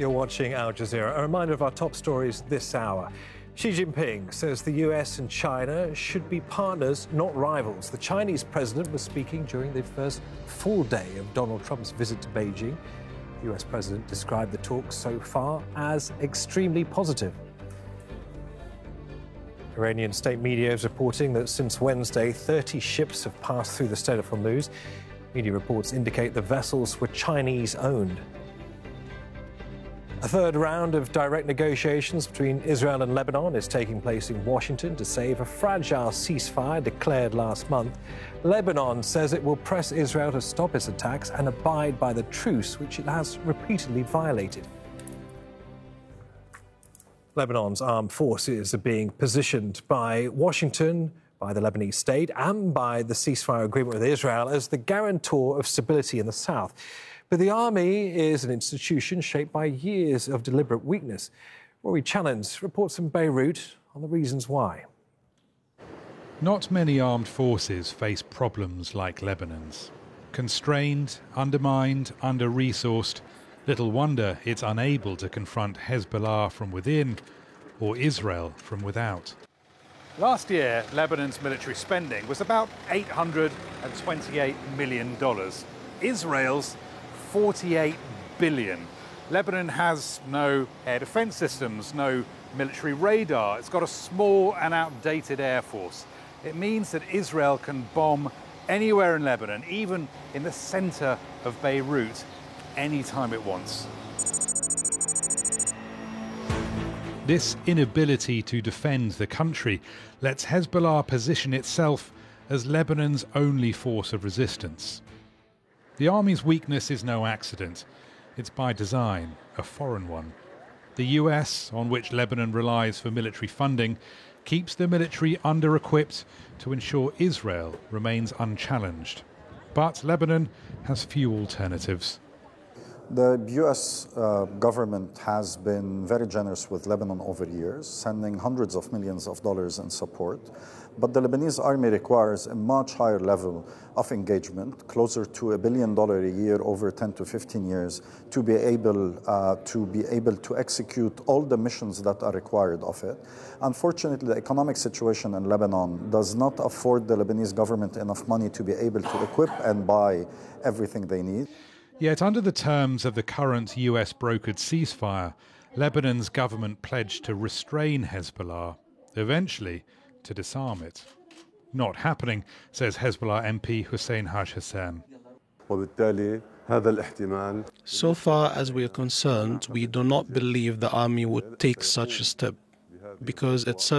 You're watching Al Jazeera. A reminder of our top stories this hour. Xi Jinping says the US and China should be partners, not rivals. The Chinese president was speaking during the first full day of Donald Trump's visit to Beijing. The US president described the talks so far as extremely positive. Iranian state media is reporting that since Wednesday, 30 ships have passed through the Strait of Hormuz. Media reports indicate the vessels were Chinese-owned. A third round of direct negotiations between Israel and Lebanon is taking place in Washington to save a fragile ceasefire declared last month. Lebanon says it will press Israel to stop its attacks and abide by the truce, which it has repeatedly violated. Lebanon's armed forces are being positioned by Washington, by the Lebanese state, and by the ceasefire agreement with Israel as the guarantor of stability in the south. But the army is an institution shaped by years of deliberate weakness. Rory Challens reports from Beirut on the reasons why. Not many armed forces face problems like Lebanon's. Constrained, undermined, under-resourced, little wonder it's unable to confront Hezbollah from within or Israel from without. Last year, Lebanon's military spending was about $828 million. Israel's $48 billion. Lebanon has no air defense systems, no military radar. It's got a small and outdated air force. It means that Israel can bomb anywhere in Lebanon, even in the center of Beirut, anytime it wants. This inability to defend the country lets Hezbollah position itself as Lebanon's only force of resistance. The army's weakness is no accident. It's by design, a foreign one. The US, on which Lebanon relies for military funding, keeps the military under-equipped to ensure Israel remains unchallenged. But Lebanon has few alternatives. The U.S. government has been very generous with Lebanon over years, sending hundreds of millions of dollars in support. But the Lebanese army requires a much higher level of engagement, closer to $1 billion a year over 10 to 15 years, to be able to execute all the missions that are required of it. Unfortunately, the economic situation in Lebanon does not afford the Lebanese government enough money to be able to equip and buy everything they need. Yet under the terms of the current US-brokered ceasefire, Lebanon's government pledged to restrain Hezbollah, eventually to disarm it. Not happening, says Hezbollah MP Hussein Haj Hassan. So far as we are concerned, we do not believe the army would take such a step, because it serves